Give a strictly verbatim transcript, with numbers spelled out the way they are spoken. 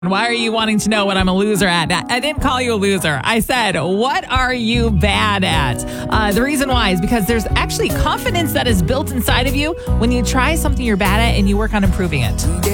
Why are you wanting to know what I'm a loser at? I didn't call you a loser. I said, what are you bad at? Uh, the reason why is because there's actually confidence that is built inside of you when you try something you're bad at and you work on improving it.